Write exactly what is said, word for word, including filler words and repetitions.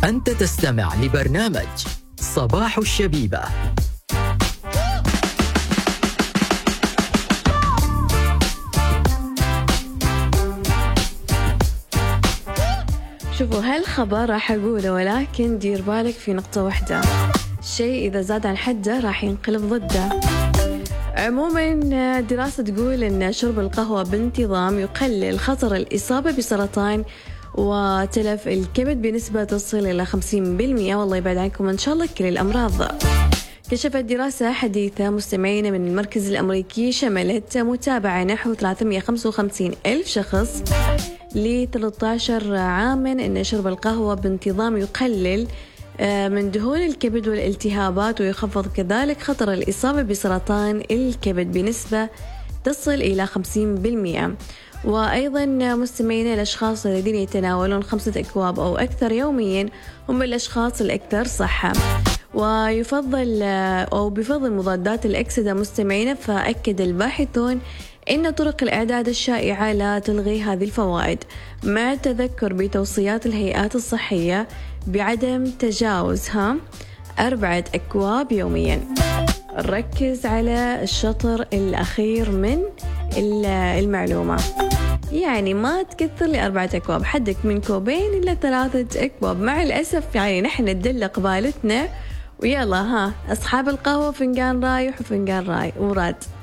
أنت تستمع لبرنامج صباح الشبيبة. شوفوا هالخبر راح أقوله، ولكن دير بالك في نقطة واحدة، شيء إذا زاد عن حده راح ينقلب ضده. عموما دراسة تقول أن شرب القهوة بانتظام يقلل خطر الإصابة بسرطان وتلف الكبد بنسبة تصل إلى خمسين بالمئة، والله يبعد عنكم إن شاء الله كل الأمراض. كشفت دراسة حديثة مستمعين من المركز الأمريكي شملت متابعة نحو ثلاثمئة وخمسة وخمسين ألف شخص ل ثلاثة عشر عاما أن شرب القهوة بانتظام يقلل من دهون الكبد والالتهابات، ويخفض كذلك خطر الإصابة بسرطان الكبد بنسبة تصل إلى خمسين بالمئة. وأيضا مستمعين الأشخاص الذين يتناولون خمسة أكواب أو أكثر يوميا هم الأشخاص الأكثر صحة، ويفضل أو بفضل مضادات الأكسدة مستمعين. فأكد الباحثون إن طرق الإعداد الشائعة لا تلغي هذه الفوائد، مع التذكر بتوصيات الهيئات الصحية بعدم تجاوزها أربعة أكواب يوميا. ركز على الشطر الأخير من المعلومة، يعني ما تكثر لي أربعة أكواب، حدك من كوبين إلى ثلاثة أكواب. مع الأسف يعني نحن ندل قبالتنا ويلا ها أصحاب القهوة فنجان رايح وفنجان راي وراد.